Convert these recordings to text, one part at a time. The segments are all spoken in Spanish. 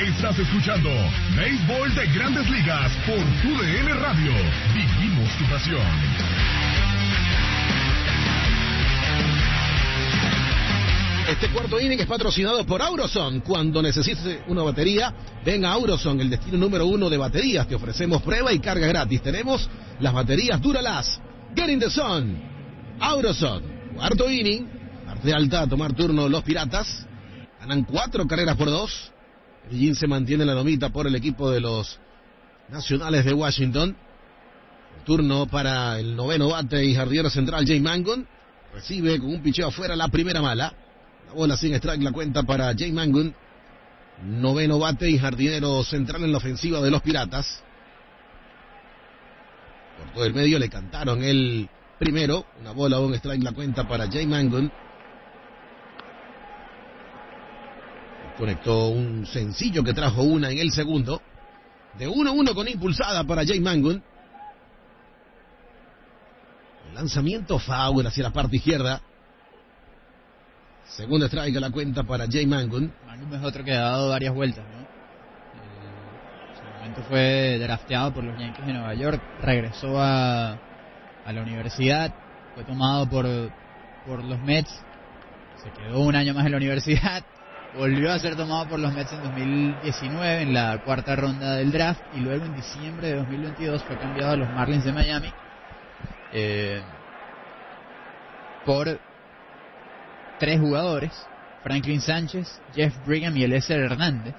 Estás escuchando Béisbol de Grandes Ligas por TUDN Radio. Vivimos tu pasión. Este cuarto inning es patrocinado por Auroson. Cuando necesites una batería, ven a Auroson, el destino número 1 de baterías. Te ofrecemos prueba y carga gratis. Tenemos las baterías Duralast, Get in the Sun, Auroson. Cuarto inning, parte alta a tomar turno los Piratas. Ganan 4 carreras por 2. Medellín se mantiene en la lomita por el equipo de los Nacionales de Washington. El turno para el noveno bate y jardinero central Jay Mangun. Recibe con un picheo afuera la primera mala. La bola sin strike, la cuenta para Jay Mangun. Noveno bate y jardinero central en la ofensiva de los Piratas. Por todo el medio le cantaron el primero. Una bola, un strike, la cuenta para Jay Mangun. Conectó un sencillo que trajo una en el segundo. De 1-1 con impulsada para Jay Mangun. El lanzamiento foul hacia la parte izquierda. Segunda strike a la cuenta para Jay Mangun. Mangun es otro que ha dado varias vueltas, ¿no? En su momento fue drafteado por los Yankees de Nueva York. Regresó a la universidad. Fue tomado por los Mets. Se quedó un año más en la universidad. Volvió a ser tomado por los Mets en 2019 en la cuarta ronda del draft y luego en diciembre de 2022 fue cambiado a los Marlins de Miami por 3 jugadores, Franklin Sánchez, Jeff Brigham y Eliezer Hernández.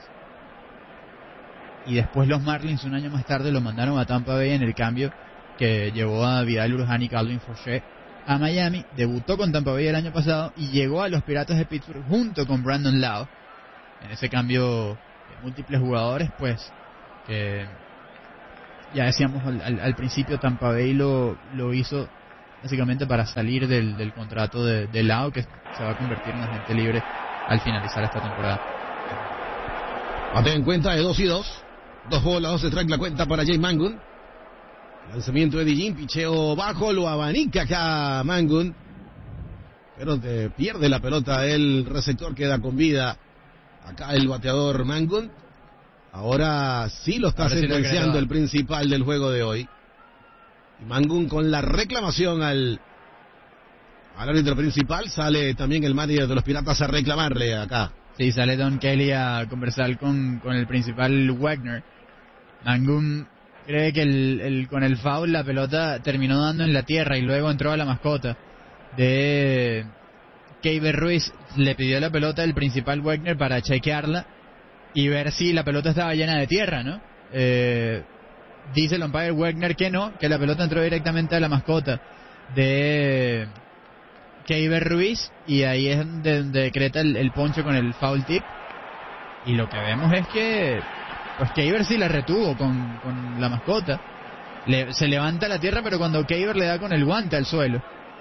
Y después los Marlins un año más tarde lo mandaron a Tampa Bay en el cambio que llevó a Vidal Bruján y Calvin Fauché a Miami. Debutó con Tampa Bay el año pasado y llegó a los Piratas de Pittsburgh junto con Brandon Lowe. En ese cambio de múltiples jugadores, pues, que ya decíamos al principio, Tampa Bay lo hizo básicamente para salir del contrato de Lowe, que se va a convertir en agente libre al finalizar esta temporada. Mate en cuenta de 2-2. 2 bolas, 2 strike, la cuenta para Jay Mangun. Lanzamiento de Eddie Jean, picheo bajo, lo abanica acá Mangun. Pero pierde la pelota, el receptor queda con vida. Acá el bateador Mangun. Ahora sí lo está sentenciando el principal del juego de hoy. Y Mangun con la reclamación al árbitro principal. Sale también el manager de los Piratas a reclamarle acá. Sí, sale Don Kelly a conversar con el principal Wagner. Mangun cree que con el foul la pelota terminó dando en la tierra y luego entró a la mascota de Keiber Ruiz. Le pidió la pelota al principal Wagner para chequearla y ver si la pelota estaba llena de tierra, ¿no? Dice el umpire Wagner que no, que la pelota entró directamente a la mascota de Keiber Ruiz y ahí es donde decreta el ponche con el foul tip. Y lo que vemos es que pues Keiber sí la retuvo con la mascota. Se levanta la tierra, pero cuando Keiber le da con el guante al suelo.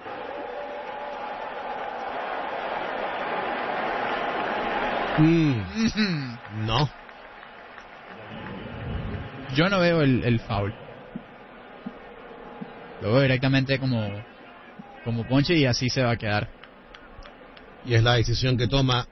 No. Yo no veo el foul. Lo veo directamente como ponche y así se va a quedar. Y es la decisión que toma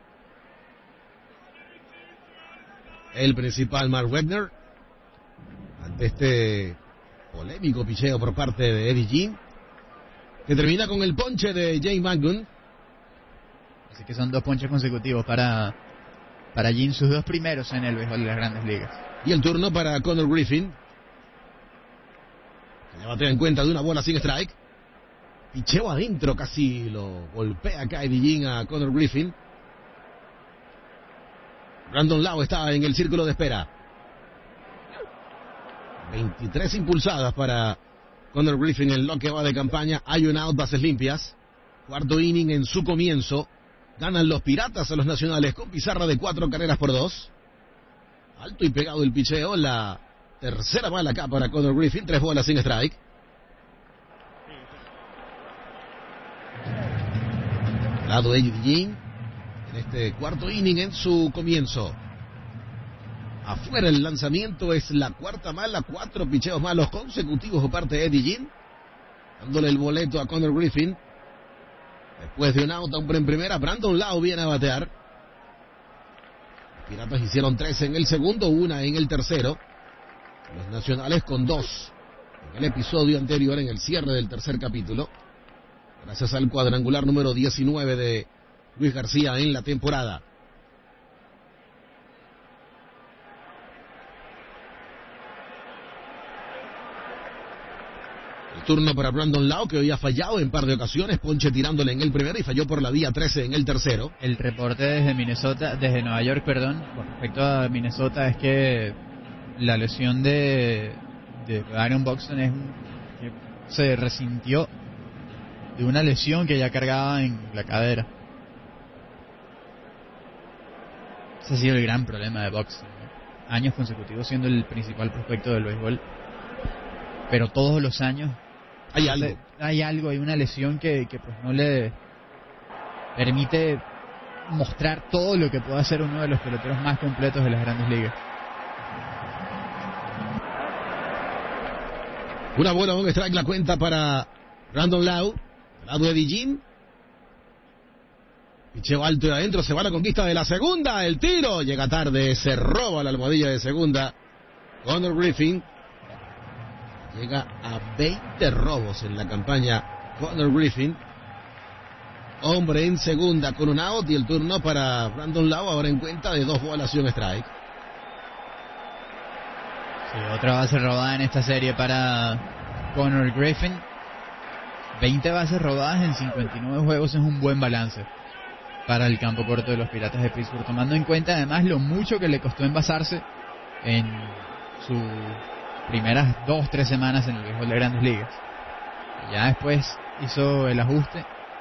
el principal Mark Wagner ante este polémico picheo por parte de Eddie Jean, que termina con el ponche de Jay Mangun. Así que son 2 ponches consecutivos para Jean, sus 2 primeros en el béisbol de las Grandes Ligas. Y el turno para Connor Griffin, que ya batea en cuenta de una bola sin strike. Picheo adentro, casi lo golpea acá Eddie Jean a Connor Griffin. Brandon Lowe está en el círculo de espera. 23 impulsadas para Connor Griffin en lo que va de campaña. Hay un out, bases limpias. Cuarto inning en su comienzo. Ganan los Piratas a los Nacionales con pizarra de 4 carreras por 2. Alto y pegado el picheo. La tercera bala acá para Connor Griffin. 3 bolas sin strike. Lado Eddie Jean en este cuarto inning en su comienzo. Afuera el lanzamiento, es la cuarta mala, 4 picheos malos consecutivos por parte de Eddie Jean, dándole el boleto a Connor Griffin. Después de un out, hombre en primera, Brandon Lowe viene a batear. Piratas hicieron 3 en el segundo, 1 en el tercero. Los Nacionales con 2 en el episodio anterior, en el cierre del tercer capítulo, gracias al cuadrangular número 19 de Luis García en la temporada. El turno para Brandon Lowe, que hoy ha fallado en par de ocasiones, ponche tirándole en el primero y falló por la vía 13 en el tercero. El reporte desde Nueva York, con respecto a Minnesota, es que la lesión de Aaron Buxton que se resintió de una lesión que ya cargaba en la cadera. Ese ha sido el gran problema de Buxton, ¿no? Años consecutivos siendo el principal prospecto del béisbol, pero todos los años hay una lesión que pues no le permite mostrar todo lo que puede hacer uno de los peloteros más completos de las Grandes Ligas. Una bola, un strike, la cuenta para Brandon Lowe, al lado de Eddie Jean. Picheo alto y adentro, se va a la conquista de la segunda, el tiro, llega tarde, se roba la almohadilla de segunda. Connor Griffin llega a 20 robos en la campaña. Connor Griffin, hombre en segunda con un out, y el turno para Brandon Lowe, ahora en cuenta de 2 bolas y un strike. Sí, otra base robada en esta serie para Connor Griffin. 20 bases robadas en 59 juegos es un buen balance para el campo corto de los Piratas de Pittsburgh, tomando en cuenta además lo mucho que le costó envasarse en sus primeras 2-3 semanas en el béisbol de Grandes Ligas. Ya después hizo el ajuste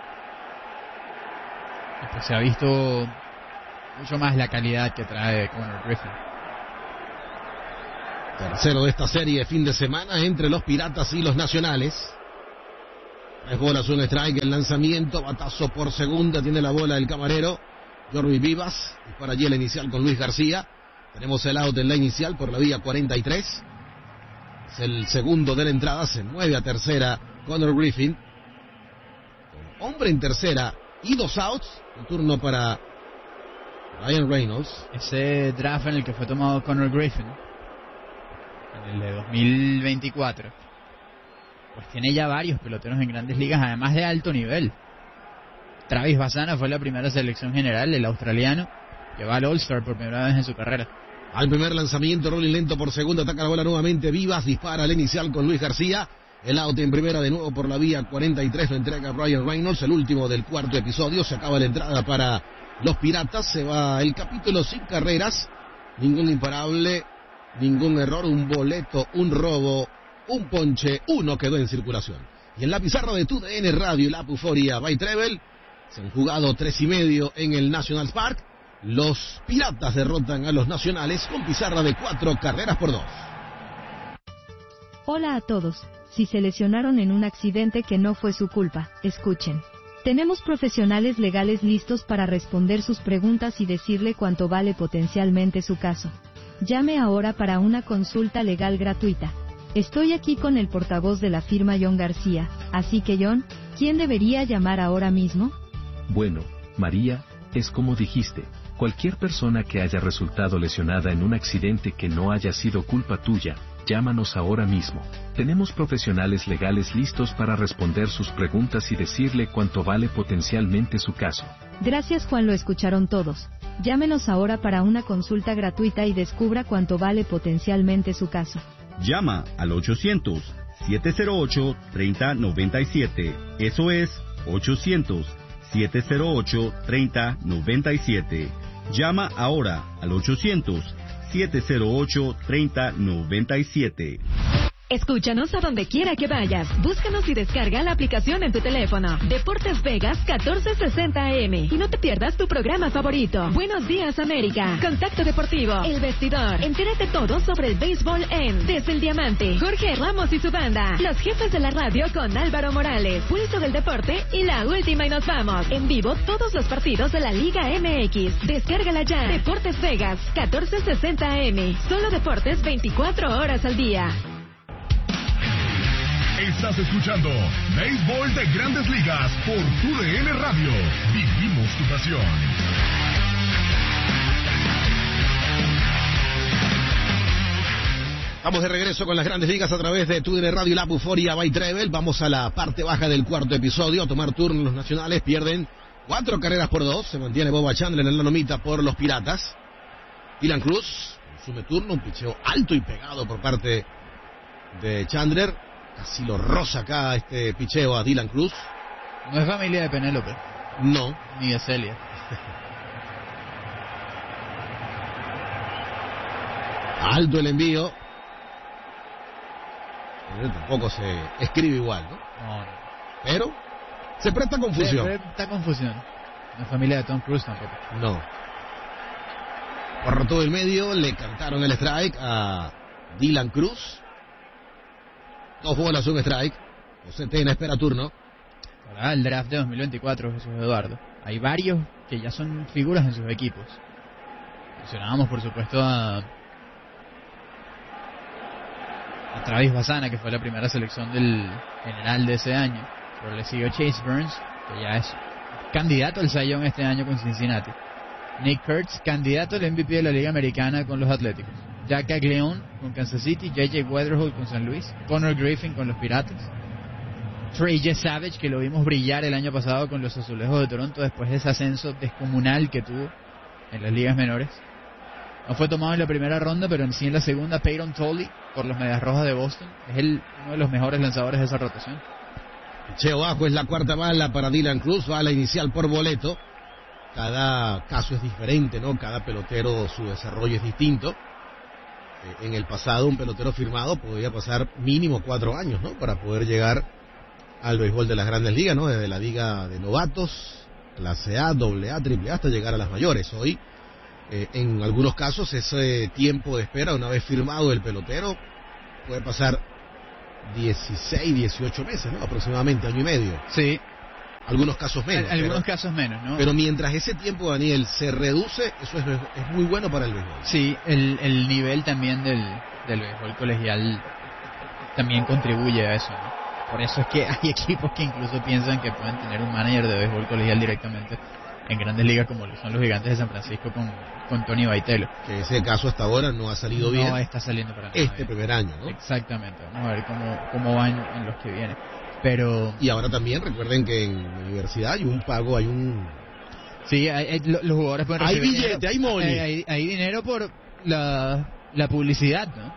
y pues se ha visto mucho más la calidad que trae Connor Griffin. Tercero de esta serie, fin de semana, entre los Piratas y los Nacionales. 3 bolas, un strike, el lanzamiento, batazo por segunda, tiene la bola el camarero Jorvi Vivas, y para allí la inicial con Luis García. Tenemos el out en la inicial por la vía 43. Es el segundo de la entrada, se mueve a tercera Connor Griffin. Con hombre en tercera y 2 outs, el turno para Ryan Reynolds. Ese draft en el que fue tomado Connor Griffin, en el de 2024, pues tiene ya varios peloteros en Grandes Ligas, además de alto nivel. Travis Bassana fue la primera selección general, el australiano, que va al All-Star por primera vez en su carrera. Al primer lanzamiento, rolling lento por segunda, ataca la bola nuevamente Vivas, dispara al inicial con Luis García. El out en primera de nuevo por la vía 43, lo entrega Ryan Reynolds, el último del cuarto episodio. Se acaba la entrada para los Piratas, se va el capítulo sin carreras, ningún imparable, ningún error, un boleto, un robo, un ponche, uno quedó en circulación. Y en la pizarra de TUDN Radio y la Puforia by Treble, se han jugado 3:30 en el National Park. Los Piratas derrotan a los Nacionales con pizarra de 4-2. Hola a todos. Si se lesionaron en un accidente que no fue su culpa, escuchen. Tenemos profesionales legales listos para responder sus preguntas y decirle cuánto vale potencialmente su caso. Llame ahora para una consulta legal gratuita. Estoy aquí con el portavoz de la firma John García, así que John, ¿quién debería llamar ahora mismo? Bueno, María, es como dijiste. Cualquier persona que haya resultado lesionada en un accidente que no haya sido culpa tuya, llámanos ahora mismo. Tenemos profesionales legales listos para responder sus preguntas y decirle cuánto vale potencialmente su caso. Gracias Juan, lo escucharon todos. Llámenos ahora para una consulta gratuita y descubra cuánto vale potencialmente su caso. Llama al 800-708-3097. Eso es 800-708-3097. Llama ahora al 800-708-3097. Escúchanos a donde quiera que vayas. Búscanos y descarga la aplicación en tu teléfono. Deportes Vegas 1460 AM. Y no te pierdas tu programa favorito. Buenos Días América. Contacto Deportivo. El Vestidor. Entérate todo sobre el béisbol en Desde el Diamante. Jorge Ramos y su banda. Los jefes de la radio con Álvaro Morales. Pulso del deporte y la última y nos vamos. En vivo todos los partidos de la Liga MX. Descárgala ya. Deportes Vegas 1460 AM. Solo deportes 24 horas al día. Estás escuchando Béisbol de Grandes Ligas por TUDN Radio. Vivimos tu pasión. Estamos de regreso con las Grandes Ligas a través de TUDN Radio y la Euforia by Trevel. Vamos a la parte baja del cuarto episodio a tomar turno. Los nacionales pierden 4 carreras por 2. Se mantiene Boba Chandler en la lomita por los Piratas. Dylan Cruz consume turno, un picheo alto y pegado por parte de Chandler. Casi lo roza acá este picheo a Dylan Cruz. No es familia de Penélope. No. Ni de Celia. Alto el envío. Tampoco se escribe igual, ¿no? No. Pero se presta confusión. Está confusión. La familia de Tom Cruise tampoco. No. Por todo el medio le cantaron el strike a Dylan Cruz. 2 bolas, un strike. José Tena espera turno. Para el draft de 2024, Jesús Eduardo. Hay varios que ya son figuras en sus equipos. Mencionábamos, por supuesto, a Travis Bassana, que fue la primera selección del general de ese año. Pero le siguió Chase Burns, que ya es candidato al Cy Young este año con Cincinnati. Nick Kurtz, candidato al MVP de la Liga Americana con los Atléticos. Jack Caglione con Kansas City, J.J. Weatherholt con San Luis, Connor Griffin con los Piratas, Trey J. Savage, que lo vimos brillar el año pasado con los Azulejos de Toronto después de ese ascenso descomunal que tuvo en las ligas menores. No fue tomado en la primera ronda, pero sí en la segunda. Peyton Tolley por los Medias Rojas de Boston. Es uno de los mejores lanzadores de esa rotación. Picheo bajo es la cuarta bala para Dylan Cruz. Bala inicial por boleto. Cada caso es diferente, ¿no? Cada pelotero, su desarrollo es distinto. En el pasado, un pelotero firmado podía pasar mínimo 4 años, ¿no? Para poder llegar al béisbol de las Grandes Ligas, ¿no? Desde la liga de novatos, clase A, AA, AAA, hasta llegar a las mayores. Hoy, en algunos casos, ese tiempo de espera, una vez firmado el pelotero, puede pasar 16, 18 meses, ¿no? Aproximadamente, año y medio. Sí. Algunos casos menos. Algunos casos menos, ¿no? Pero mientras ese tiempo, Daniel, se reduce, eso es muy bueno para el béisbol. Sí, el nivel también del béisbol colegial también contribuye a eso, ¿no? Por eso es que hay equipos que incluso piensan que pueden tener un manager de béisbol colegial directamente en Grandes Ligas, como lo son los Gigantes de San Francisco con Tony Baitelo. Que ese caso hasta ahora no ha salido bien. No está saliendo para nada este bien. Primer año, ¿no? Exactamente. Vamos a ver cómo van en los que vienen. Pero... Y ahora también recuerden que en la universidad hay un pago, hay un... Sí, los jugadores pueden recibir hay billete, hay money. Hay dinero por la publicidad, ¿no?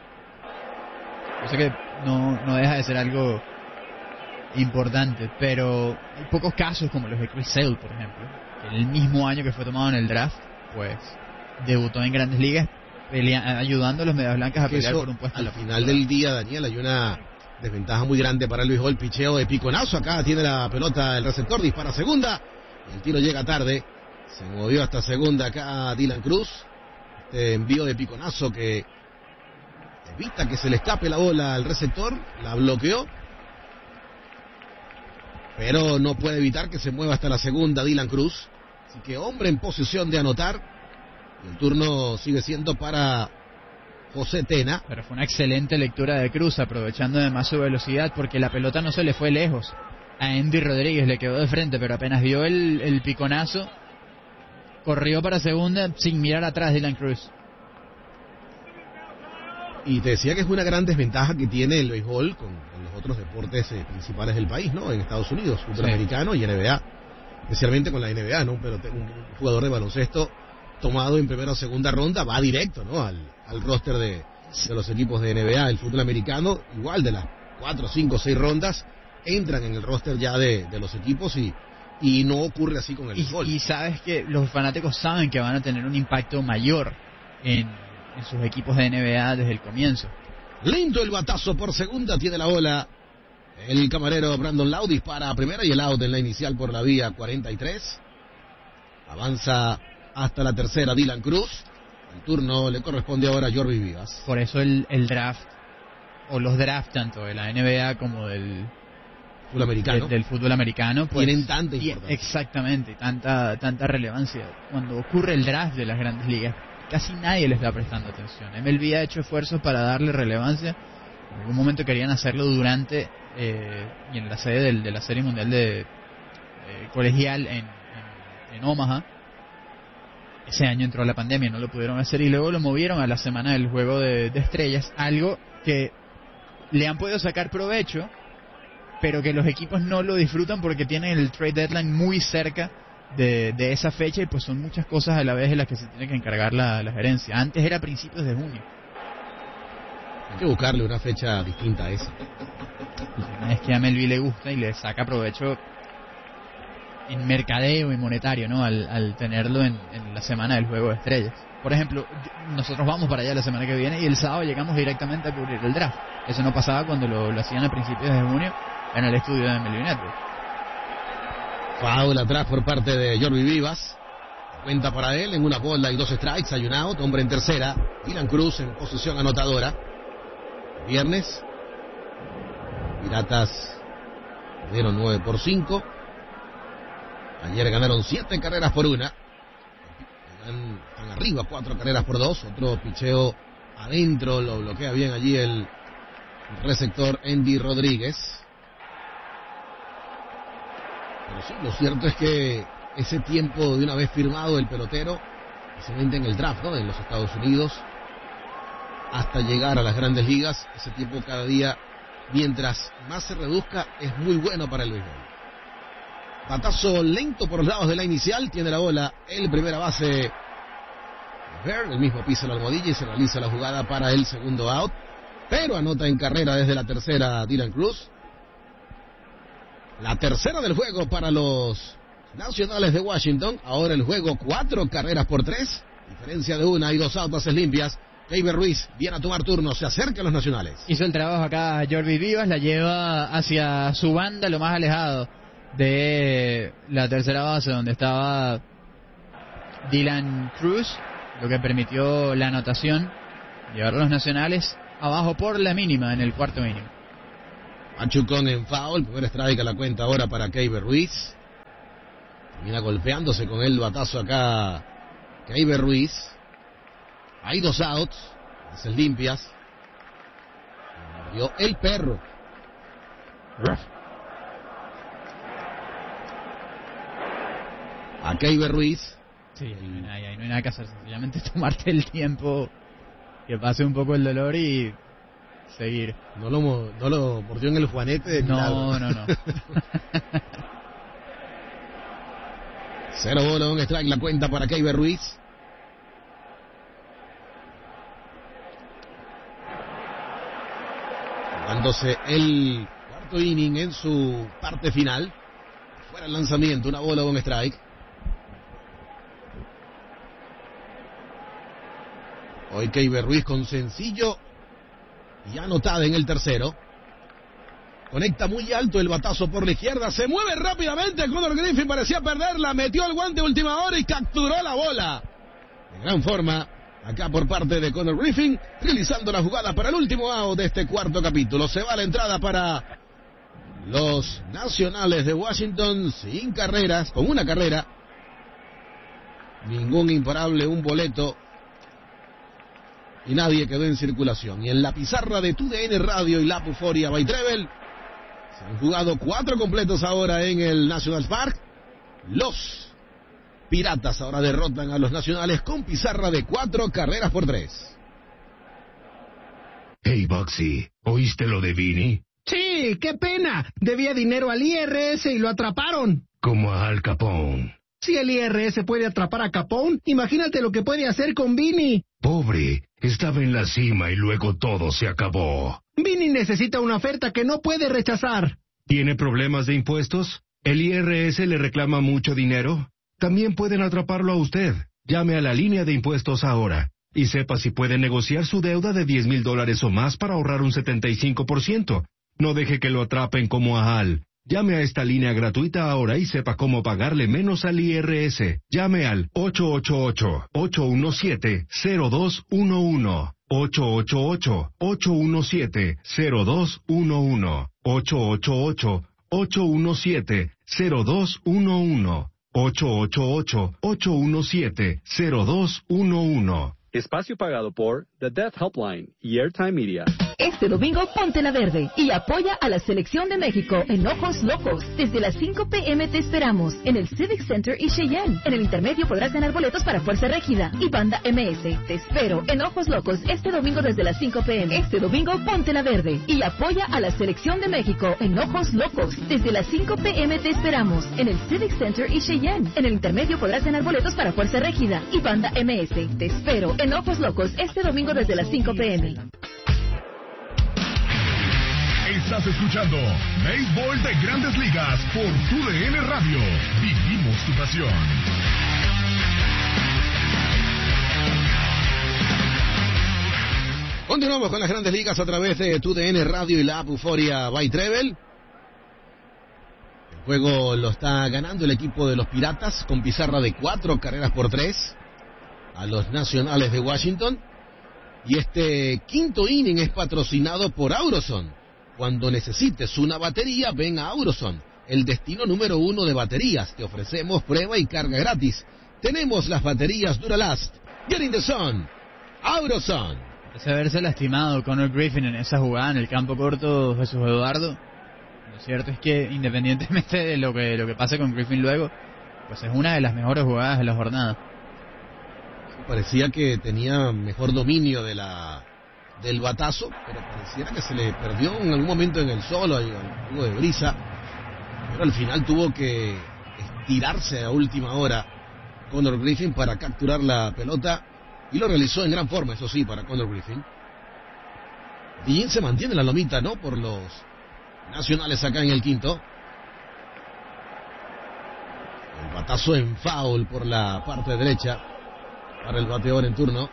O sea que no deja de ser algo importante, pero hay pocos casos como los de Chris Sale, por ejemplo, que el mismo año que fue tomado en el draft, pues debutó en Grandes Ligas ayudando a los Medias Blancas a pelear por un puesto. Al final del día, Daniel, hay una desventaja muy grande para el béisbol. Picheo de piconazo, acá tiene la pelota el receptor, dispara a segunda, el tiro llega tarde, se movió hasta segunda acá Dylan Cruz. Este envío de piconazo que evita que se le escape la bola al receptor, la bloqueó, pero no puede evitar que se mueva hasta la segunda Dylan Cruz. Así que hombre en posición de anotar, y el turno sigue siendo para José Tena. Pero fue una excelente lectura de Cruz, aprovechando además su velocidad, porque la pelota no se le fue lejos. A Andy Rodríguez le quedó de frente, pero apenas vio el piconazo, corrió para segunda sin mirar atrás Dylan Cruz. Y te decía que es una gran desventaja que tiene el béisbol con los otros deportes principales del país, ¿no? En Estados Unidos, fútbol americano y NBA, especialmente con la NBA, ¿no? Pero un jugador de baloncesto tomado en primera o segunda ronda va directo, ¿no? Al roster de los equipos de NBA. El fútbol americano, igual de las 4, 5, 6 rondas, entran en el roster ya de los equipos y no ocurre así con el béisbol. Y sabes que los fanáticos saben que van a tener un impacto mayor en sus equipos de NBA desde el comienzo. Lindo el batazo por segunda, tiene la bola el camarero Brandon Lowe, dispara a primera y el out en la inicial por la vía 43. Avanza hasta la tercera Dylan Cruz. El turno le corresponde ahora a Jorvi Vivas. Por eso el draft, o los drafts tanto de la NBA como del fútbol americano, del fútbol americano, pues, tienen tanta importancia. Exactamente, tanta relevancia. Cuando ocurre el draft de las Grandes Ligas, casi nadie le está prestando atención. MLB ha hecho esfuerzos para darle relevancia. En algún momento querían hacerlo durante y en la sede de la Serie Mundial de colegial en Omaha. ese año entró la pandemia, no lo pudieron hacer y luego lo movieron a la semana del juego de estrellas, algo que le han podido sacar provecho, pero que los equipos no lo disfrutan porque tienen el trade deadline muy cerca de esa fecha y pues son muchas cosas a la vez de las que se tiene que encargar la gerencia. Antes era a principios de junio. Hay que buscarle una fecha distinta a esa. Es que a Melville le gusta y le saca provecho en mercadeo y monetario, ¿no? Al tenerlo en la semana del juego de estrellas. Por ejemplo, nosotros vamos para allá la semana que viene y el sábado llegamos directamente a cubrir el draft. Eso no pasaba cuando lo hacían a principios de junio en el estudio de Melville Network. Foul atrás por parte de Jordi Vivas. Cuenta para él en una bola y 2 strikes, hay un out, hombre en tercera. Dylan Cruz en posición anotadora. Viernes. Piratas dieron 9-5. Ayer ganaron 7 carreras por 1. Están arriba 4 carreras por 2. Otro picheo adentro, lo bloquea bien allí el receptor Andy Rodríguez. Pero sí, lo cierto es que ese tiempo de una vez firmado el pelotero, especialmente en el draft, ¿no?, en los Estados Unidos, hasta llegar a las grandes ligas, ese tiempo cada día, mientras más se reduzca, es muy bueno para el béisbol. Batazo lento por los lados de la inicial, tiene la bola el primera base Bear, el mismo pisa la almohadilla y se realiza la jugada para el segundo out, pero anota en carrera desde la tercera Dylan Cruz. La tercera del juego para los Nacionales de Washington. Ahora el juego 4 carreras por 3. Diferencia de 1 y 2 outs, bases limpias. Keiber Ruiz viene a tomar turno. Se acerca a los Nacionales. Hizo el trabajo acá Jordi Vivas. La lleva hacia su banda, lo más alejado de la tercera base donde estaba Dylan Cruz, lo que permitió la anotación. Llevar a los Nacionales abajo por la mínima en el cuarto inning. Machucón en foul, primer strike a la cuenta ahora para Keiber Ruiz. Termina golpeándose con el batazo acá Keiber Ruiz. Hay 2 outs, bases limpias. Mordió el perro. A Keiber Ruiz. Sí, ahí no hay nada que hacer, sencillamente tomarte el tiempo, que pase un poco el dolor y seguir. No lo mordió en el juanete de milagro. No. 0 bola, un strike la cuenta para Keiber Ruiz. Jugándose el cuarto inning en su parte final. Fuera el lanzamiento, una bola, un strike. Hoy Keiber Ruiz con sencillo y anotada en el tercero. Conecta muy alto el batazo por la izquierda. Se mueve rápidamente. Conor Griffin parecía perderla. Metió el guante de última hora y capturó la bola. De gran forma, acá por parte de Conor Griffin, realizando la jugada para el último out de este cuarto capítulo. Se va la entrada para los Nacionales de Washington sin carreras, con una carrera. Ningún imparable, un boleto. Y nadie quedó en circulación. Y en la pizarra de TUDN Radio y la Puforia by Treble, se han jugado 4 completos ahora en el National Park. Los Piratas ahora derrotan a los Nacionales con pizarra de 4 carreras por 3. Hey, Bugsy, ¿oíste lo de Vinny? Sí, qué pena. Debía dinero al IRS y lo atraparon. Como a Al Capone. Si el IRS puede atrapar a Capone, imagínate lo que puede hacer con Vinny. Pobre, estaba en la cima y luego todo se acabó. Vinny necesita una oferta que no puede rechazar. ¿Tiene problemas de impuestos? ¿El IRS le reclama mucho dinero? También pueden atraparlo a usted. Llame a la línea de impuestos ahora y sepa si puede negociar su deuda de $10,000 o más para ahorrar un 75%. No deje que lo atrapen como a Al. Llame a esta línea gratuita ahora y sepa cómo pagarle menos al IRS. Llame al 888-817-0211. 888-817-0211. 888-817-0211. 888-817-0211. Espacio pagado por The Deaf Helpline y Airtime Media. Este domingo ponte la verde y apoya a la selección de México en Ojos Locos. Desde las 5 p.m. te esperamos en el Civic Center y Cheyenne. En el intermedio podrás ganar boletos para Fuerza Régida y Banda MS. Te espero en Ojos Locos este domingo desde las 5 p.m. Este domingo ponte la verde y apoya a la selección de México en Ojos Locos. Desde las 5 p.m. te esperamos en el Civic Center y Cheyenne. En el intermedio podrás ganar boletos para Fuerza Régida y Banda MS. Te espero en Ojos Locos este domingo desde las 5 p.m. Estás escuchando Béisbol de Grandes Ligas por TUDN Radio. Vivimos tu pasión. Continuamos con las Grandes Ligas a través de TUDN Radio y la app Euforia by Treble. El juego lo está ganando el equipo de los Piratas con pizarra de 4-3 a los Nacionales de Washington. Y este quinto inning es patrocinado por Auroson. Cuando necesites una batería, ven a Auroson, el destino número 1 de baterías. Te ofrecemos prueba y carga gratis. Tenemos las baterías Duralast. Get in the sun. Auroson. Parece haberse lastimado Conor Griffin en esa jugada en el campo corto, Jesús Eduardo. Lo cierto es que independientemente de lo que pase con Griffin luego, pues es una de las mejores jugadas de la jornada. Parecía que tenía mejor dominio del batazo, pero pareciera que se le perdió en algún momento en el solo, hay algo de brisa, pero al final tuvo que estirarse a última hora Conor Griffin para capturar la pelota, y lo realizó en gran forma, eso sí, para Conor Griffin. Guillén se mantiene en la lomita, ¿no?, por los Nacionales acá en el quinto. El batazo en foul por la parte derecha para el bateador en turno.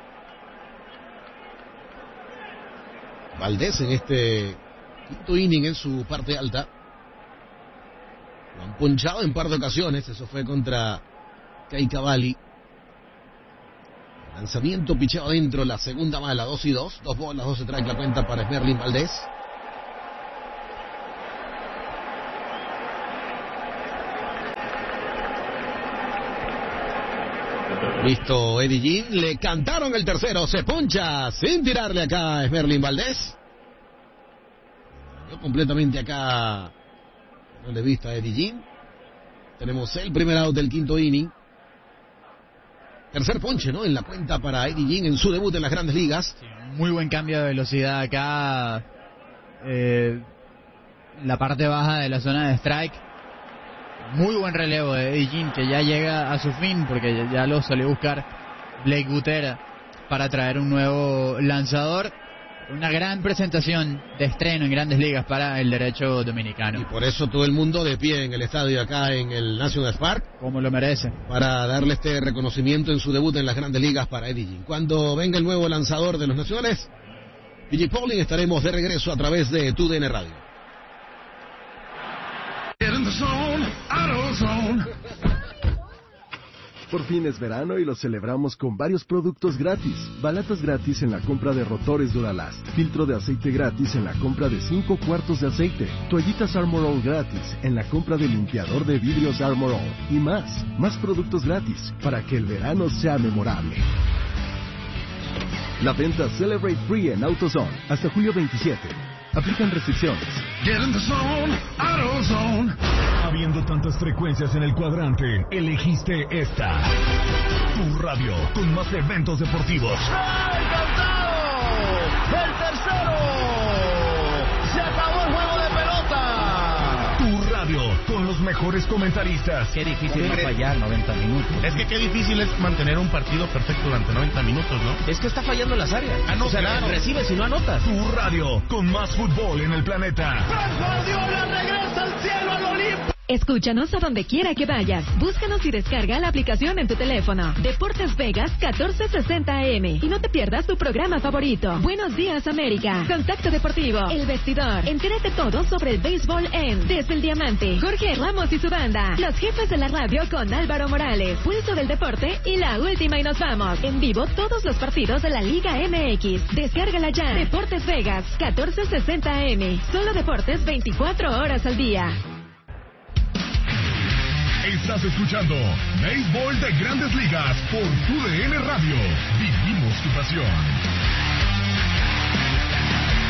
Valdés en este quinto inning en su parte alta. Lo han ponchado en par de ocasiones, eso fue contra Kei Cavalli. Lanzamiento pichado adentro, la segunda mala, 2-2. 2 bolas, 2 strikes la cuenta para Esmerlin Valdés. Listo, Eddie Jean, le cantaron el tercero, se poncha sin tirarle acá a Esmerlin Valdés. Yo completamente acá no le he visto a Eddie Jean. Tenemos el primer out del quinto inning. Tercer ponche, ¿no?, en la cuenta para Eddie Jean en su debut en las Grandes Ligas. Sí, muy buen cambio de velocidad acá. La parte baja de la zona de strike. Muy buen relevo de Eddie Jean, que ya llega a su fin, porque ya lo salió a buscar Blake Gutera para traer un nuevo lanzador. Una gran presentación de estreno en Grandes Ligas para el derecho dominicano. Y por eso todo el mundo de pie en el estadio acá en el National Park. Como lo merece. Para darle este reconocimiento en su debut en las Grandes Ligas para Eddie Jean. Cuando venga el nuevo lanzador de los Nacionales, PJ Pauling, estaremos de regreso a través de TUDN Radio. Get in the zone, AutoZone. Por fin es verano y lo celebramos con varios productos gratis. Balatas gratis en la compra de rotores Duralast. Filtro de aceite gratis en la compra de 5 cuartos de aceite. Toallitas Armor All gratis en la compra de limpiador de vidrios Armor All. Y más. Más productos gratis para que el verano sea memorable. La venta Celebrate Free en AutoZone hasta julio 27. Aplican restricciones. Get in the zone, AutoZone. Habiendo tantas frecuencias en el cuadrante, elegiste esta. Tu radio con más eventos deportivos. ¡Alcanzado! ¡El tercero! ¡Se acabó el juego de pelota! Tu radio con los mejores comentaristas. Qué difícil es fallar 90 minutos. Es que qué difícil es mantener un partido perfecto durante 90 minutos, ¿no? Es que está fallando en las áreas. No, o sea, claro. recibes y no anotas. Tu radio con más fútbol en el planeta. ¡Pep Guardiola regresa al cielo al Olimpo! Escúchanos a donde quiera que vayas. Búscanos y descarga la aplicación en tu teléfono. Deportes Vegas 1460 AM. Y no te pierdas tu programa favorito. Buenos días, América. Contacto Deportivo. El Vestidor. Entérate todo sobre el béisbol en Desde el Diamante. Jorge Ramos y su banda. Los jefes de la radio con Álvaro Morales. Pulso del deporte y la última y nos vamos. En vivo todos los partidos de la Liga MX. Descárgala ya. Deportes Vegas 1460 AM. Solo deportes 24 horas al día. Estás escuchando Béisbol de Grandes Ligas por TUDN Radio. Vivimos tu pasión.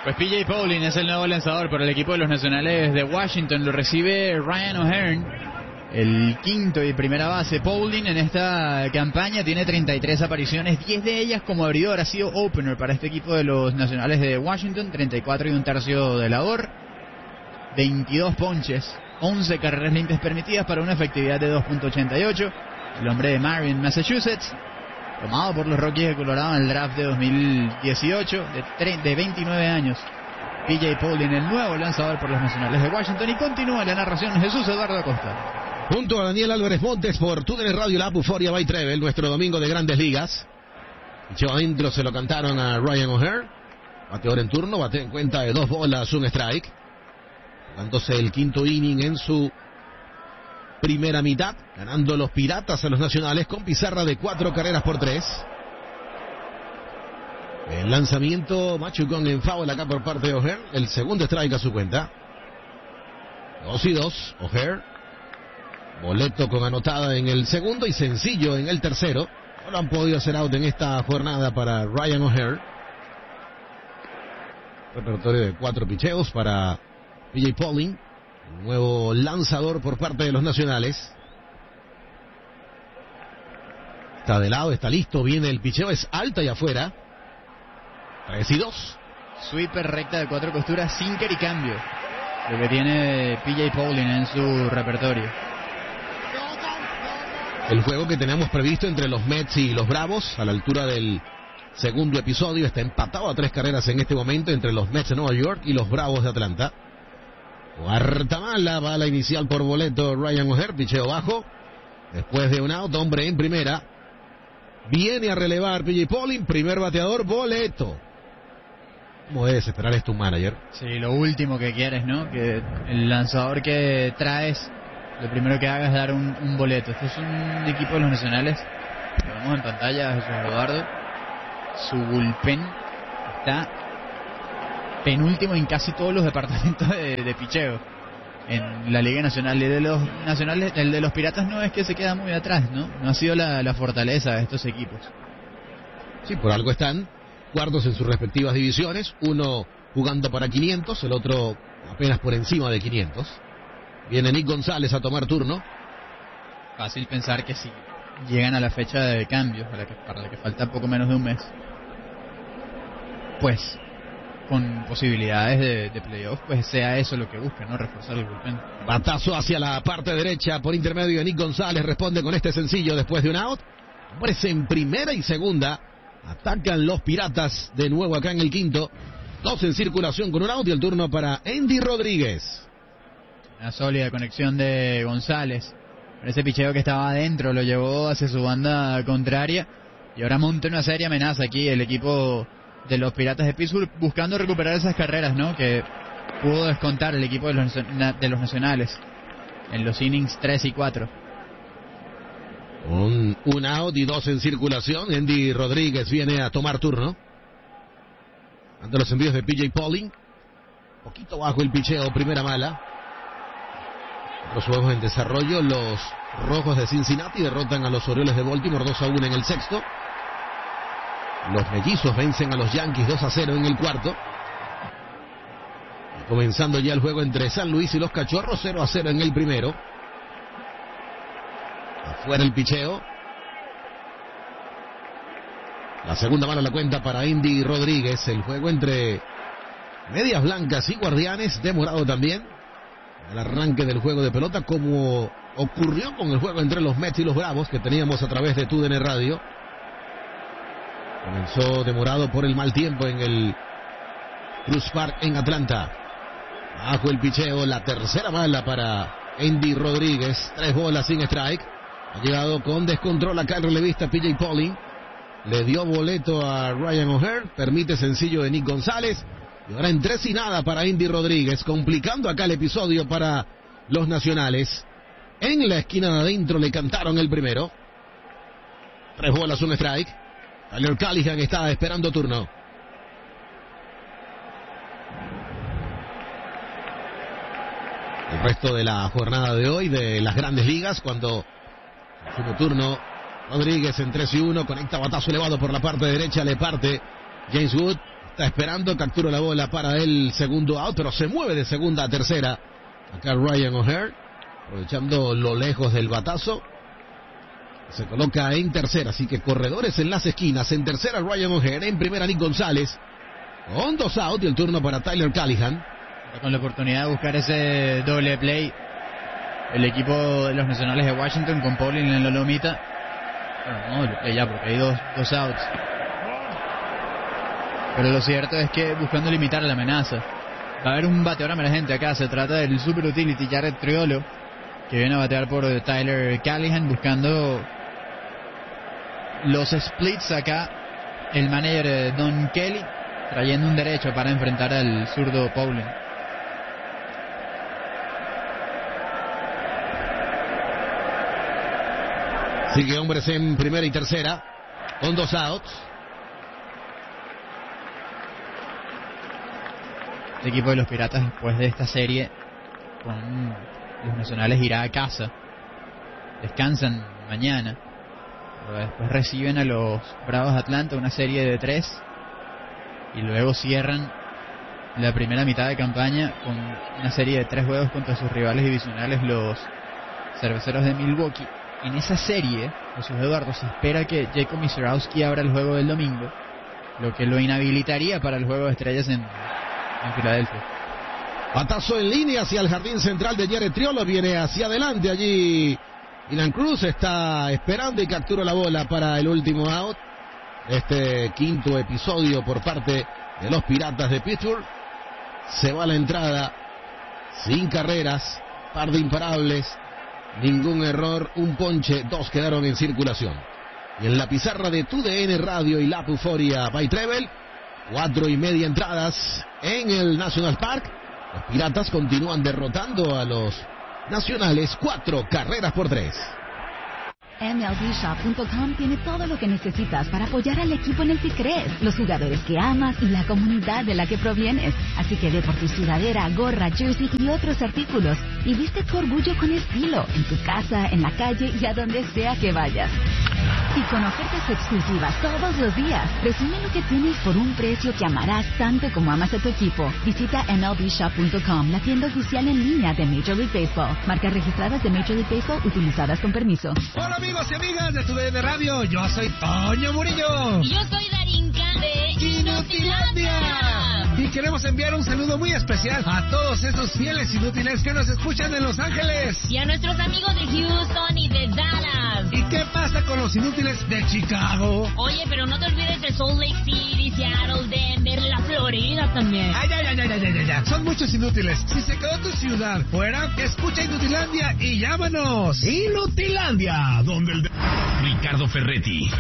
Pues PJ Pauling es el nuevo lanzador por el equipo de los Nacionales de Washington. Lo recibe Ryan O'Hearn, el quinto y primera base. Pauling en esta campaña tiene 33 apariciones, 10 de ellas como abridor. Ha sido opener para este equipo de los Nacionales de Washington, 34 1/3 de labor, 22 ponches, 11 carreras limpias permitidas para una efectividad de 2.88. El hombre de Marion, Massachusetts, tomado por los Rockies de Colorado en el draft de 2018, de 29 años. PJ Pauling, el nuevo lanzador por los Nacionales de Washington. Y continúa la narración Jesús Eduardo Acosta. Junto a Daniel Álvarez Montes por TUDN Radio, la Euforia by Trevel, nuestro domingo de Grandes Ligas. Picheo adentro, se lo cantaron a Ryan O'Hearn. Bateador en turno, bate en cuenta de 2 bolas, un strike. Jugándose el quinto inning en su primera mitad, ganando los Piratas a los Nacionales con pizarra de 4 carreras por 3. El lanzamiento, machucón en foul acá por parte de O'Hearn. El segundo strike a su cuenta. 2-2, O'Hearn. Boleto con anotada en el segundo y sencillo en el tercero. No lo han podido hacer out en esta jornada para Ryan O'Hearn. Repertorio de 4 picheos para PJ Pauling, el nuevo lanzador por parte de los Nacionales. Está de lado, está listo, viene el picheo, es alta y afuera. 3-2. Sweeper recta de 4 costuras, sinker y cambio. Lo que tiene PJ Pauling en su repertorio. El juego que tenemos previsto entre los Mets y los Bravos a la altura del segundo episodio está empatado a 3 carreras en este momento entre los Mets de Nueva York y los Bravos de Atlanta. Cuarta bala inicial por boleto Ryan O'Hearn, picheo bajo. Después de un out, hombre en primera. Viene a relevar PJ Pauling, primer bateador, boleto. ¿Cómo debe desesperar esto un manager? Sí, lo último que quieres, ¿no? Que el lanzador que traes, lo primero que haga es dar un boleto. Este es un equipo de los Nacionales. Lo vemos en pantalla, Jesús Eduardo. Su bullpen está penúltimo en casi todos los departamentos de picheo en la Liga Nacional. El de los Nacionales, el de los Piratas no es que se queda muy atrás, ¿no? No ha sido la fortaleza de estos equipos. Sí, por algo están cuartos en sus respectivas divisiones, uno jugando para 500, el otro apenas por encima de 500. Viene Nick González a tomar turno. Fácil pensar que si llegan a la fecha de cambio, para la que falta poco menos de un mes, pues con posibilidades de playoff, pues sea eso lo que buscan, ¿no? Reforzar el bullpen. Batazo hacia la parte derecha por intermedio de Nick González, responde con este sencillo después de un out. Hombres en primera y segunda, atacan los Piratas de nuevo acá en el quinto. 2 en circulación con un out y el turno para Andy Rodríguez. Una sólida conexión de González. Ese picheo que estaba adentro lo llevó hacia su banda contraria y ahora monta una seria amenaza aquí el equipo de los Piratas de Pittsburgh, buscando recuperar esas carreras, ¿no? Que pudo descontar el equipo de los Nacionales en los innings 3 y 4. Un out y 2 en circulación. Andy Rodríguez viene a tomar turno ante los envíos de PJ Pauling. Poquito bajo el picheo, primera mala. Los juegos en desarrollo, los Rojos de Cincinnati derrotan a los Orioles de Baltimore 2-1 en el sexto. Los Mellizos vencen a los Yankees 2-0 en el cuarto. Y comenzando ya el juego entre San Luis y los Cachorros, 0-0 en el primero. Afuera el picheo. La segunda mano la cuenta para Andy Rodríguez. El juego entre Medias Blancas y Guardianes, demorado también. El arranque del juego de pelota, como ocurrió con el juego entre los Mets y los Bravos que teníamos a través de TUDN Radio. Comenzó demorado por el mal tiempo en el Cruz Park en Atlanta. Bajo el picheo, la tercera bala para Andy Rodríguez. 3 bolas sin strike. Ha llegado con descontrol acá el relevista PJ Pauling. Le dio boleto a Ryan O'Hearn. Permite sencillo de Nick González. Y ahora en 3 y nada para Andy Rodríguez, complicando acá el episodio para los Nacionales. En la esquina de adentro le cantaron el primero. 3 bolas, un strike. Tyler Callihan está esperando turno. El resto de la jornada de hoy de las Grandes Ligas, cuando su turno Rodríguez en 3 y 1, conecta batazo elevado por la parte derecha, le parte James Wood. Está esperando, captura la bola para el segundo out, pero se mueve de segunda a tercera. Acá Ryan O'Hare, aprovechando lo lejos del batazo. Se coloca en tercera, así que corredores en las esquinas. En tercera Ryan O'Hare, en primera Nick González. Con 2 out y el turno para Tyler Callihan. Con la oportunidad de buscar ese doble play, el equipo de los Nacionales de Washington con Paulin en la lomita. Bueno, no doble play ya, porque hay dos outs. Pero lo cierto es que buscando limitar la amenaza. Va a haber un bateador emergente acá. Se trata del super utility Jared Triolo, que viene a batear por Tyler Callihan, buscando los splits acá. El manager Don Kelly trayendo un derecho para enfrentar al zurdo Paulin. Sigue hombres en primera y tercera con 2 outs. El equipo de los Piratas, después de esta serie con los Nacionales, irá a casa. Descansan mañana, pero después reciben a los Bravos de Atlanta, una serie de 3, y luego cierran la primera mitad de campaña con una serie de 3 juegos contra sus rivales divisionales, los Cerveceros de Milwaukee. En esa serie, José Eduardo, se espera que Jacob Misiorowski abra el juego del domingo, lo que lo inhabilitaría para el juego de estrellas en Filadelfia. Batazo en línea hacia el jardín central de Jared Triolo. Viene hacia adelante allí. Ilan Cruz está esperando y captura la bola para el último out. Este quinto episodio por parte de los Piratas de Pittsburgh. Se va a la entrada sin carreras, par de imparables, ningún error, un ponche, 2 quedaron en circulación. Y en la pizarra de TUDN Radio y la Euforia by Treble, 4:30 entradas en el National Park. Los Piratas continúan derrotando a los Nacionales 4 carreras por 3. MLBshop.com tiene todo lo que necesitas para apoyar al equipo en el que crees, los jugadores que amas y la comunidad de la que provienes. Así que ve por tu sudadera, gorra, jersey y otros artículos y viste tu orgullo con estilo, en tu casa, en la calle y a donde sea que vayas. Y con ofertas exclusivas todos los días. Resume lo que tienes por un precio que amarás tanto como amas a tu equipo. Visita MLBshop.com, la tienda oficial en línea de Major League Baseball. Marcas registradas de Major League Baseball utilizadas con permiso. Hola amigos y amigas de TUDN Radio, yo soy Toño Murillo. Y yo soy Darinka de Inutilandia. Y queremos enviar un saludo muy especial a todos esos fieles inútiles que nos escuchan en Los Ángeles. Y a nuestros amigos de Houston y de Dallas. ¿Y qué pasa con los inútiles de Chicago? Oye, pero no te olvides de Salt Lake City, Seattle, Denver, la Florida también. Ay, ya. Son muchos inútiles. Si se quedó tu ciudad fuera, escucha Inutilandia y llámanos. Inutilandia, donde el... Ricardo Ferretti,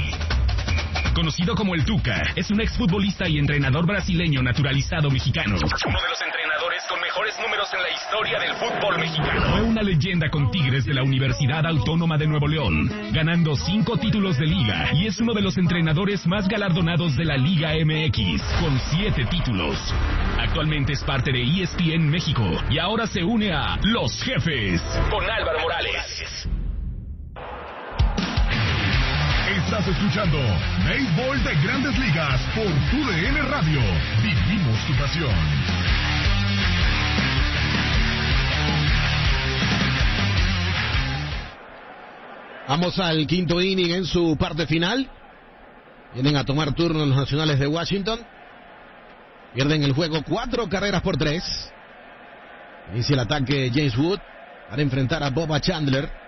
conocido como el Tuca, es un exfutbolista y entrenador brasileño naturalizado mexicano. Uno de los entrenadores con mejores números en la historia del fútbol mexicano. Fue una leyenda con Tigres de la Universidad Autónoma de Nuevo León, ganando 5 títulos de liga, y es uno de los entrenadores más galardonados de la Liga MX, con 7 títulos. Actualmente es parte de ESPN México y ahora se une a Los Jefes con Álvaro Morales. Estás escuchando Béisbol de Grandes Ligas por TUDN Radio. Vivimos tu pasión. Vamos al quinto inning en su parte final. Vienen a tomar turno los Nacionales de Washington. Pierden el juego 4 carreras por 3. Inicia el ataque James Wood para enfrentar a Bubba Chandler.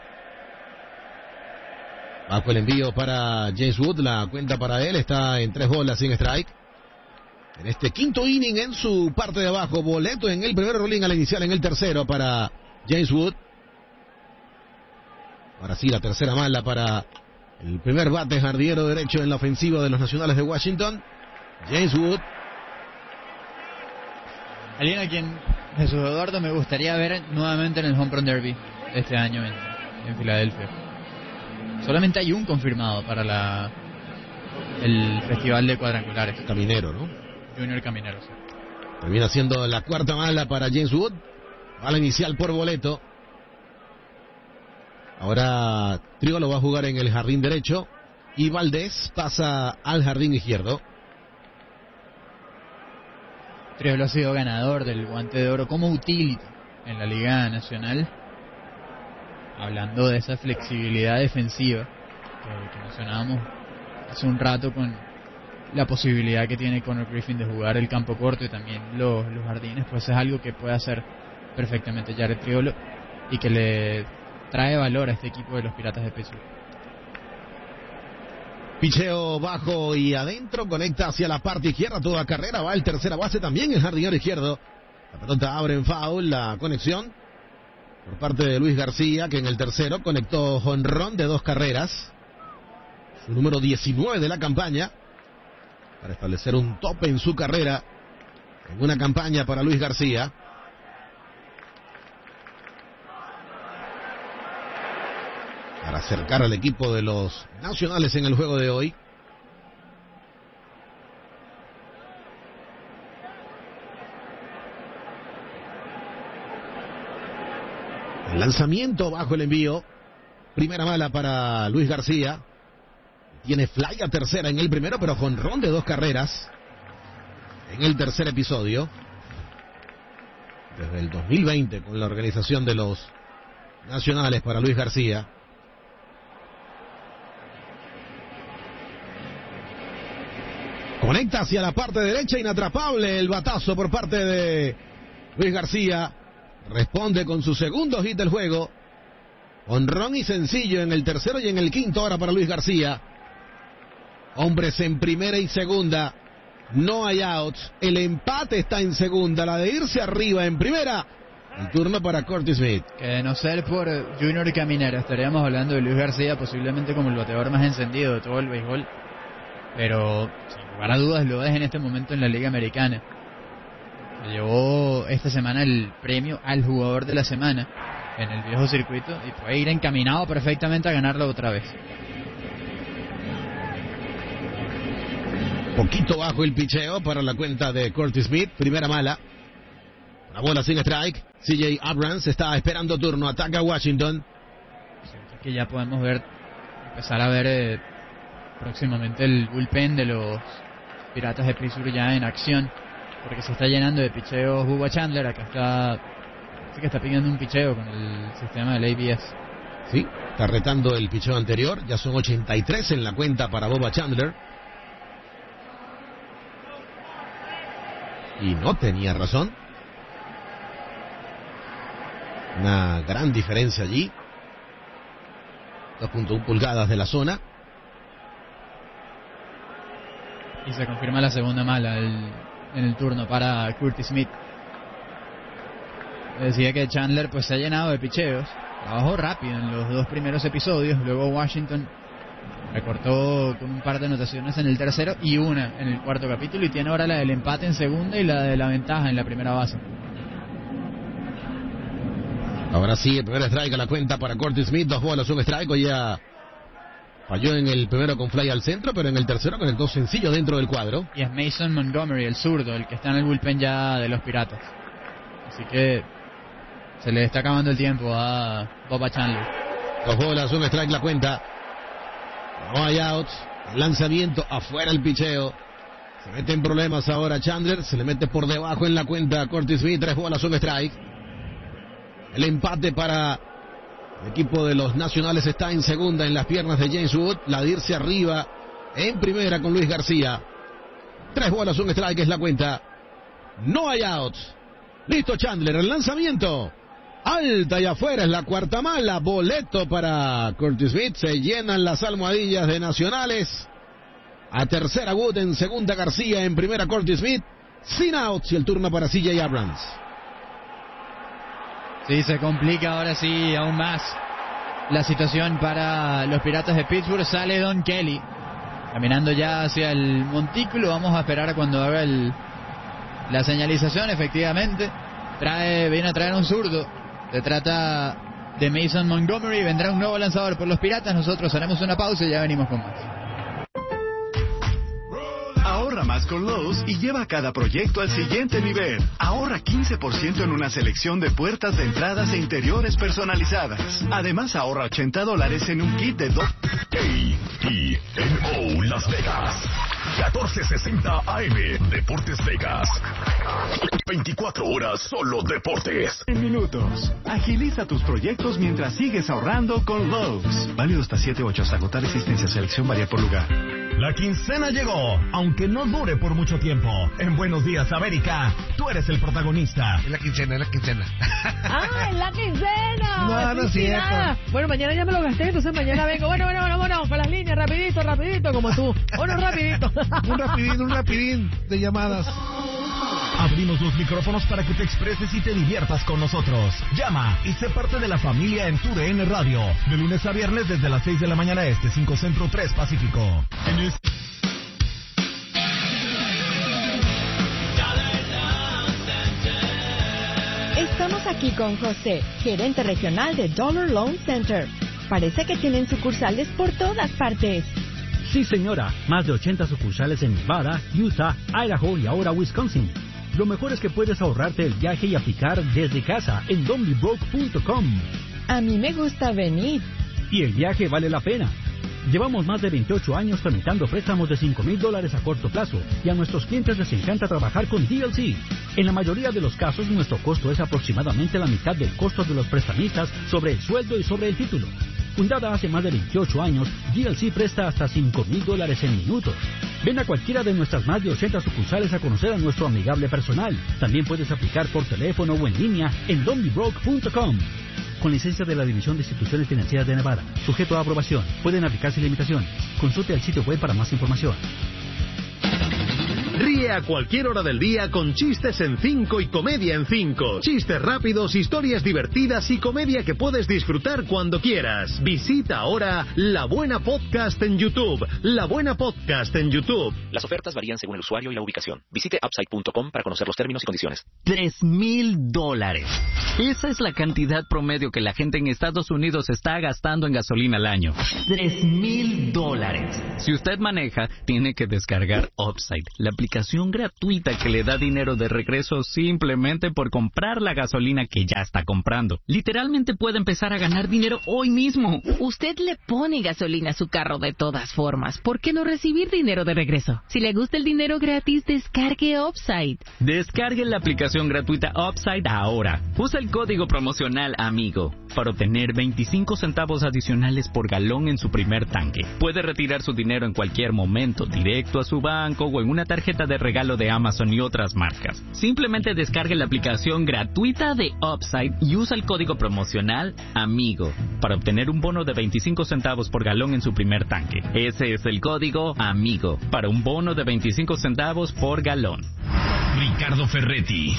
Bajo el envío para James Wood, la cuenta para él está en 3 bolas sin strike. En este quinto inning en su parte de abajo, boleto en el primer rolling al inicial en el tercero para James Wood. Ahora sí, la tercera mala para el primer bate jardinero derecho en la ofensiva de los Nacionales de Washington, James Wood. Alguien a quien, Jesús Eduardo, me gustaría ver nuevamente en el Home Run Derby este año en Filadelfia. Solamente hay un confirmado para el Festival de Cuadrangulares. Caminero, ¿no? Junior Caminero, sí. Termina siendo la cuarta mala para James Wood. Bala inicial por boleto. Ahora Triolo va a jugar en el jardín derecho y Valdés pasa al jardín izquierdo. Triolo ha sido ganador del Guante de Oro como utility en la Liga Nacional. Hablando de esa flexibilidad defensiva que mencionábamos hace un rato, con la posibilidad que tiene Conor Griffin de jugar el campo corto y también los jardines, pues es algo que puede hacer perfectamente Jared Triolo y que le trae valor a este equipo de los Piratas de Pittsburgh. Picheo bajo y adentro, conecta hacia la parte izquierda, toda carrera, va el tercera base también, el jardinero izquierdo. La pelota abre en foul, la conexión por parte de Luis García, que en el tercero conectó jonrón de 2 carreras, su número 19 de la campaña, para establecer un tope en su carrera, en una campaña para Luis García. Para acercar al equipo de los Nacionales en el juego de hoy. El lanzamiento bajo el envío. Primera mala para Luis García. Tiene fly a tercera en el primero, pero jonrón de 2 carreras en el tercer episodio. Desde el 2020 con la organización de los Nacionales para Luis García. Conecta hacia la parte derecha, inatrapable el batazo por parte de Luis García. Responde con su segundo hit del juego. Honrón y sencillo en el tercero y en el quinto ahora para Luis García. Hombres en primera y segunda. No hay outs. El empate está en segunda. La de irse arriba en primera. El turno para Curtis Smith. Que de no ser por Junior Caminero, estaríamos hablando de Luis García posiblemente como el bateador más encendido de todo el béisbol. Pero sin lugar a dudas lo es en este momento en la Liga Americana. Se llevó esta semana el premio al jugador de la semana en el viejo circuito y puede ir encaminado perfectamente a ganarlo otra vez. Poquito bajo el picheo para la cuenta de Curtis Smith. Primera mala. La bola sin strike. CJ Abrams está esperando turno. Ataca Washington. Que ya podemos empezar a ver próximamente el bullpen de los Piratas de Pittsburgh ya en acción, porque se está llenando de picheos. Bubba Chandler acá está pidiendo un picheo con el sistema del ABS. Sí, está retando el picheo anterior. Ya son 83 en la cuenta para Bubba Chandler. Y no tenía razón. Una gran diferencia allí. 2.1 pulgadas de la zona. Y se confirma la segunda mala en el turno para Curtis Smith. Decía que Chandler pues se ha llenado de picheos. Trabajó rápido en los 2 primeros episodios. Luego Washington recortó con un par de anotaciones en el tercero y una en el cuarto capítulo. Y tiene ahora la del empate en segunda y la de la ventaja en la primera base. Ahora sí, el primer strike a la cuenta para Curtis Smith. 2 bolas, un strike. Hoy ya falló en el primero con fly al centro, pero en el tercero conectó sencillo dentro del cuadro. Y es Mason Montgomery, el zurdo, el que está en el bullpen ya de los Piratas. Así que se le está acabando el tiempo a Bubba Chandler. 2 bolas, un strike la cuenta. No hay outs. Lanzamiento afuera el picheo. Se mete en problemas ahora Chandler. Se le mete por debajo en la cuenta a Curtis Smith. 3 bolas, un strike. El empate para el equipo de los Nacionales está en segunda en las piernas de James Wood. La de irse arriba en primera con Luis García. 3 bolas, un strike es la cuenta. No hay outs. Listo Chandler, el lanzamiento. Alta y afuera es la cuarta mala. Boleto para Curtis Smith. Se llenan las almohadillas de Nacionales. A tercera Wood, en segunda García, en primera Curtis Smith. Sin outs y el turno para CJ Abrams. Sí, se complica ahora sí aún más la situación para los Piratas de Pittsburgh. Sale Don Kelly caminando ya hacia el montículo. Vamos a esperar a cuando haga la señalización. Efectivamente viene a traer un zurdo. Se trata de Mason Montgomery. Vendrá un nuevo lanzador por los Piratas. Nosotros haremos una pausa y ya venimos con más. Ahorra más con Lowe's y lleva cada proyecto al siguiente nivel. Ahorra 15% en una selección de puertas de entradas e interiores personalizadas. Además, ahorra $80 en un kit de ATMO Las Vegas. 1460 AM, Deportes Vegas. 24 horas solo deportes. En minutos. Agiliza tus proyectos mientras sigues ahorrando con Lowe's. Válido hasta 7/8 hasta agotar existencia. Selección varía por lugar. La quincena llegó, aunque no dure por mucho tiempo. En Buenos Días, América, tú eres el protagonista. Es la quincena, es la quincena. ¡Ah, es la quincena! No es cierto. Bueno, mañana ya me lo gasté, entonces mañana vengo. Bueno, con las líneas, rapidito, como tú. Bueno, rapidito. Un rapidín de llamadas. Abrimos los micrófonos para que te expreses y te diviertas con nosotros. Llama y sé parte de la familia en TUDN Radio. De lunes a viernes desde las 6 de la mañana 5 Centro, 3 Pacífico. Estamos aquí con José, gerente regional de Dollar Loan Center. Parece que tienen sucursales por todas partes. Sí, señora. Más de 80 sucursales en Nevada, Utah, Idaho y ahora Wisconsin. Lo mejor es que puedes ahorrarte el viaje y aplicar desde casa en donbybroke.com. A mí me gusta venir. Y el viaje vale la pena. Llevamos más de 28 años tramitando préstamos de $5,000 a corto plazo y a nuestros clientes les encanta trabajar con DLC. En la mayoría de los casos, nuestro costo es aproximadamente la mitad del costo de los prestamistas sobre el sueldo y sobre el título. Fundada hace más de 28 años, DLC presta hasta $5,000 en minutos. Ven a cualquiera de nuestras más de 80 sucursales a conocer a nuestro amigable personal. También puedes aplicar por teléfono o en línea en donbybroke.com. Con licencia de la División de Instituciones Financieras de Nevada. Sujeto a aprobación. Pueden aplicarse limitaciones. Consulte el sitio web para más información. Ríe a cualquier hora del día con Chistes en 5 y Comedia en 5. Chistes rápidos, historias divertidas y comedia que puedes disfrutar cuando quieras. Visita ahora La Buena Podcast en YouTube. La Buena Podcast en YouTube. Las ofertas varían según el usuario y la ubicación. Visite upside.com para conocer los términos y condiciones. $3,000. Esa es la cantidad promedio que la gente en Estados Unidos está gastando en gasolina al año. $3,000. Si usted maneja, tiene que descargar Upside, la aplicación gratuita que le da dinero de regreso simplemente por comprar la gasolina que ya está comprando. Literalmente puede empezar a ganar dinero hoy mismo. Usted le pone gasolina a su carro de todas formas. ¿Por qué no recibir dinero de regreso? Si le gusta el dinero gratis, descargue Upside. Descargue la aplicación gratuita Upside ahora. Usa el código promocional AMIGO para obtener 25 centavos adicionales por galón en su primer tanque. Puede retirar su dinero en cualquier momento, directo a su banco o en una tarjeta de regalo de Amazon y otras marcas. Simplemente descargue la aplicación gratuita de Upside y usa el código promocional AMIGO para obtener un bono de 25 centavos por galón en su primer tanque. Ese es el código AMIGO para un bono de 25 centavos por galón. Ricardo Ferretti,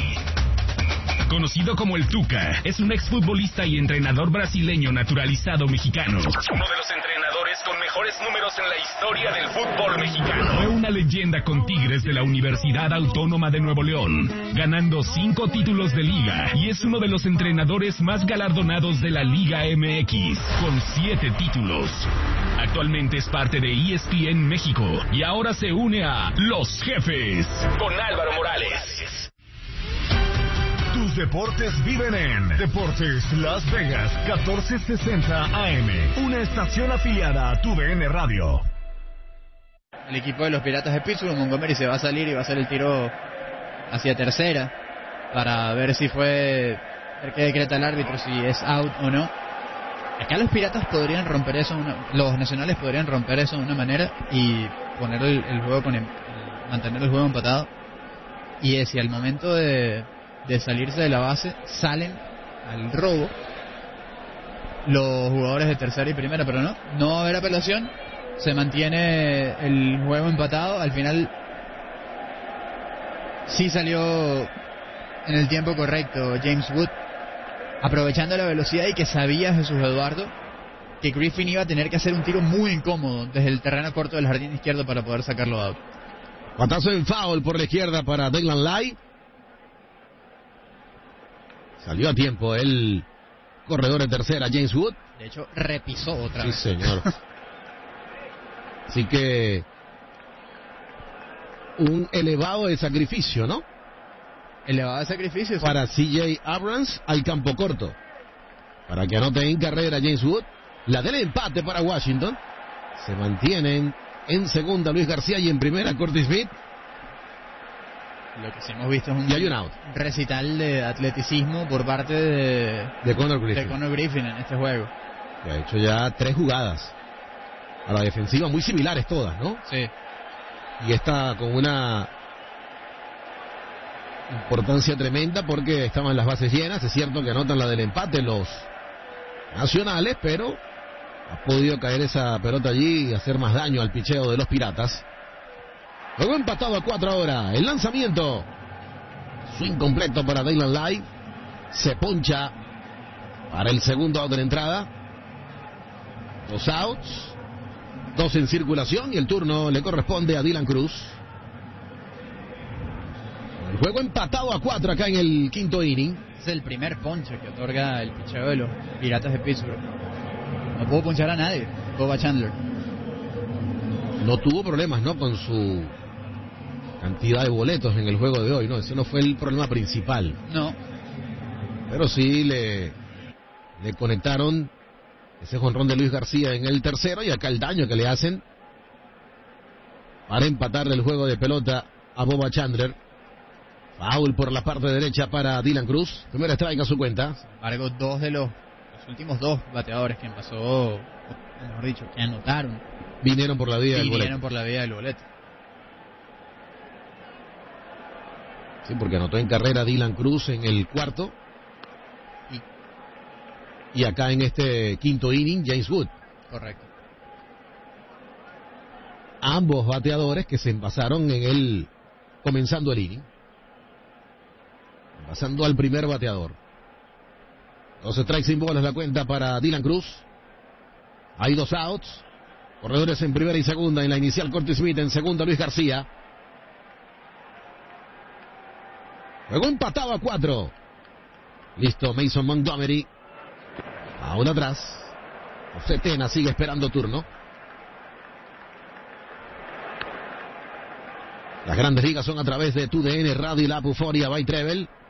conocido como el Tuca, es un exfutbolista y entrenador brasileño naturalizado mexicano. Uno de los entrenadores con mejores números en la historia del fútbol mexicano. Fue una leyenda con Tigres de la Universidad Autónoma de Nuevo León, ganando 5 títulos de liga, y es uno de los entrenadores más galardonados de la Liga MX, con 7 títulos. Actualmente es parte de ESPN México y ahora se une a Los Jefes con Álvaro Morales. Tus deportes viven en Deportes Las Vegas 1460 AM, una estación afiliada a TUDN Radio. El equipo de los Piratas de Pittsburgh, Montgomery, se va a salir y va a hacer el tiro hacia tercera para ver si fue el que decreta el árbitro, si es out o no. Acá los Piratas podrían romper eso, los nacionales podrían romper eso de una manera y poner el juego mantener el juego empatado. Y es si al momento de salirse de la base salen al robo los jugadores de tercera y primera, pero no va a haber apelación, se mantiene el juego empatado. Al final sí salió en el tiempo correcto James Wood, aprovechando la velocidad, y que sabía Jesús Eduardo que Griffin iba a tener que hacer un tiro muy incómodo desde el terreno corto del jardín izquierdo para poder sacarlo out. Patazo en foul por la izquierda para Declan Lai. Salió a tiempo el corredor de tercera, James Wood. De hecho, repisó otra vez. Sí, señor. Así que un elevado de sacrificio, ¿no? Elevado de sacrificio. Sí. Para CJ Abrams al campo corto. Para que anote en carrera James Wood. La del empate para Washington. Se mantienen En segunda, Luis García. Y en primera, Curtis Smith. Lo que sí hemos visto es un Y hay un out. recital de atleticismo por parte de Conor Griffin. de Conor Griffin en este juego. Que ha hecho ya 3 jugadas a la defensiva, muy similares todas, ¿no? Sí. Y esta con una importancia tremenda porque estaban las bases llenas. Es cierto que anotan la del empate los nacionales, pero ha podido caer esa pelota allí y hacer más daño al picheo de los Piratas. Luego empatado a 4 ahora. El lanzamiento. Swing completo para Dylan Light. Se poncha para el segundo out de la entrada. 2 outs. 2 en circulación y el turno le corresponde a Dylan Cruz. El juego empatado a 4 acá en el quinto inning. Es el primer ponche que otorga el picheo de los Piratas de Pittsburgh. No pudo ponchar a nadie, Boba Chandler. No tuvo problemas, ¿no? Con su cantidad de boletos en el juego de hoy, ¿no? Ese no fue el problema principal. No. Pero sí le conectaron ese jonrón de Luis García en el tercero y acá el daño que le hacen para empatarle el juego de pelota a Boba Chandler. Foul por la parte derecha para Dylan Cruz. Primera strike a su cuenta. Sin embargo, dos de los últimos 2 bateadores que pasó, o mejor dicho, que anotaron, vinieron por la vía del boleto. Vinieron por la vía del boleto. Sí, porque anotó en carrera Dylan Cruz en el cuarto. Y acá en este quinto inning, James Wood. Correcto. Ambos bateadores que se envasaron en el comenzando el inning. Pasando al primer bateador. 2 strikes sin bolas la cuenta para Dylan Cruz. Hay 2 outs. Corredores en primera y segunda. En la inicial Curtis Smith, en segunda Luis García. Luego empatado a 4. Listo Mason Montgomery. Aún atrás. José Tena sigue esperando turno. Las grandes ligas son a través de TUDN Radio y la app Euforia by Treble.